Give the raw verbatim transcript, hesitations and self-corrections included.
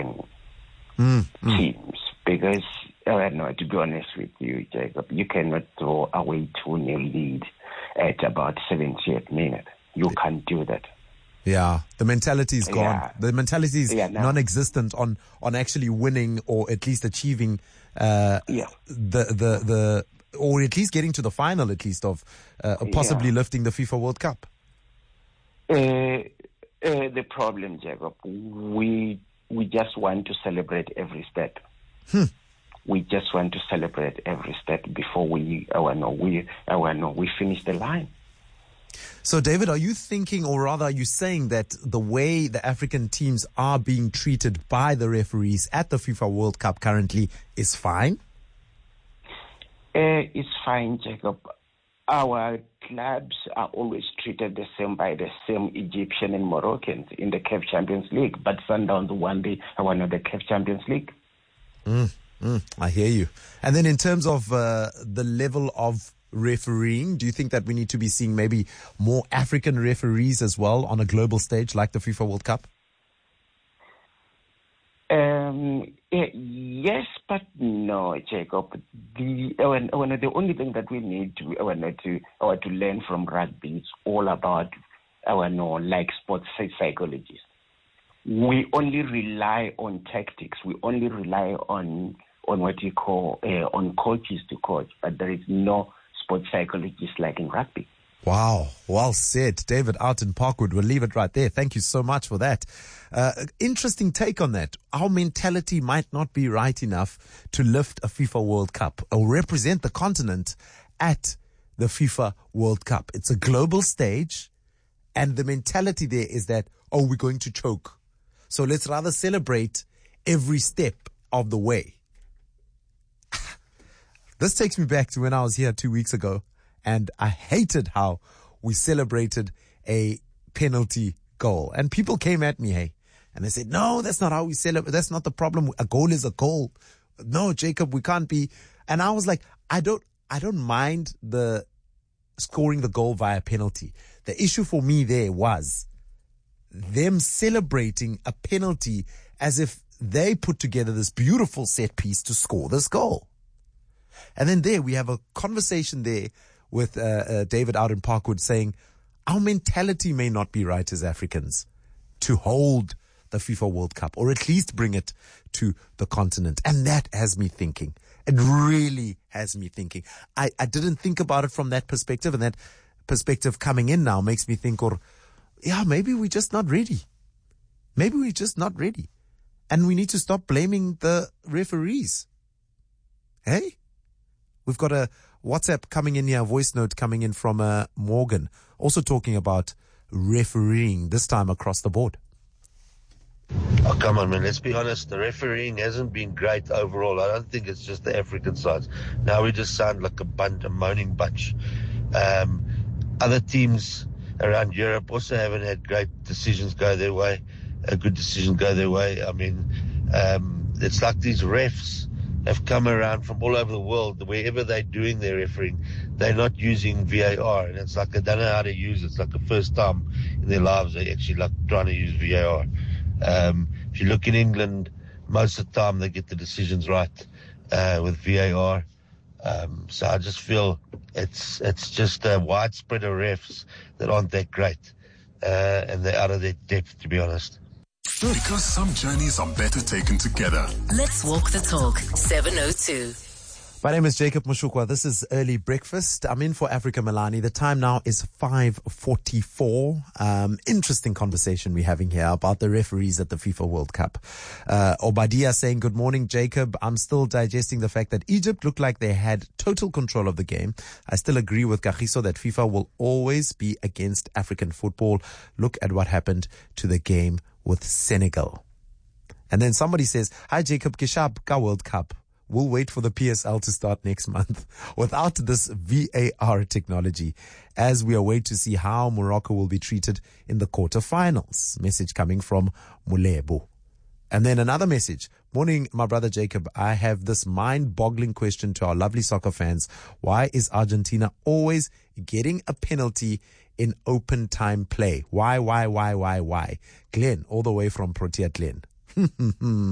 African mm, mm. teams because, uh, no, to be honest with you, Jacob, you cannot throw away two nil lead at about seventieth minute. You can't do that. Yeah, the mentality is gone. Yeah. The mentality is Yeah, no. non-existent on, on actually winning or at least achieving uh, Yeah. the the the or at least getting to the final, at least of uh, possibly Yeah. lifting the FIFA World Cup. Uh, uh, the problem, Jacob, we we just want to celebrate every step. Hmm. We just want to celebrate every step before we our no we our no we finish the line. So, David, are you thinking, or rather, are you saying that the way the African teams are being treated by the referees at the FIFA World Cup currently is fine? Uh, it's fine, Jacob. Our clubs are always treated the same by the same Egyptian and Moroccans in the C A F Champions League, but Sundowns won the one of the C A F Champions League. Mm, mm, I hear you. And then in terms of uh, the level of refereeing, do you think that we need to be seeing maybe more African referees as well on a global stage like the FIFA World Cup? Um, yes, but no, Jacob. The uh, uh, the only thing that we need to uh, to uh, to learn from rugby is all about our uh, no like sports psychologists. We only rely on tactics. We only rely on on what you call uh, on coaches to coach, but there is no sports psychologists like in rugby. Wow, well said, David out in Parkwood. We'll leave it right there. Thank you so much for that. Uh, interesting take on that. Our mentality might not be right enough to lift a FIFA World Cup or represent the continent at the FIFA World Cup. It's a global stage, and the mentality there is that, oh, we're going to choke. So let's rather celebrate every step of the way. This takes me back to when I was here two weeks ago, and I hated how we celebrated a penalty goal. And people came at me, hey, and they said, no, that's not how we celebrate. That's not the problem. A goal is a goal. No, Jacob, we can't be. And I was like, I don't, I don't mind the scoring the goal via penalty. The issue for me there was them celebrating a penalty as if they put together this beautiful set piece to score this goal. And then there we have a conversation there with uh, uh, David out in Parkwood saying our mentality may not be right as Africans to hold the FIFA World Cup or at least bring it to the continent. And that has me thinking. It really has me thinking. I, I didn't think about it from that perspective, and that perspective coming in now makes me think, or yeah, maybe we're just not ready. Maybe we're just not ready. And we need to stop blaming the referees. Hey? We've got a WhatsApp coming in here, a voice note coming in from uh, Morgan, also talking about refereeing, this time across the board. Oh, come on, man. Let's be honest. The refereeing hasn't been great overall. I don't think it's just the African sides. Now we just sound like a bunch, a moaning bunch. Um, other teams around Europe also haven't had great decisions go their way, a good decision go their way. I mean, um, it's like these refs have come around from all over the world. Wherever they're doing their refereeing, they're not using V A R, and it's like they don't know how to use it. It's like the first time in their lives they actually like trying to use V A R. Um, if you look in England, most of the time they get the decisions right uh, with V A R. Um, so I just feel it's it's just a widespread of refs that aren't that great, uh, and they're out of their depth, to be honest. Because some journeys are better taken together. Let's walk the talk. seven oh two. My name is Jacob Mushukwa. This is Early Breakfast. I'm in for Africa Milani. The time now is five forty-four. Um, interesting conversation we're having here about the referees at the FIFA World Cup. Uh, Obadia saying, good morning, Jacob. I'm still digesting the fact that Egypt looked like they had total control of the game. I still agree with Kagiso that FIFA will always be against African football. Look at what happened to the game with Senegal. And then somebody says, hi, Jacob, Kishab Ka World Cup. We'll wait for the P S L to start next month without this V A R technology, as we await to see how Morocco will be treated in the quarterfinals. Message coming from Mulebo. And then another message. Morning, my brother Jacob. I have this mind-boggling question to our lovely soccer fans. Why is Argentina always getting a penalty in open time play? Why, why, why, why, why? Glenn, all the way from Protea Glen.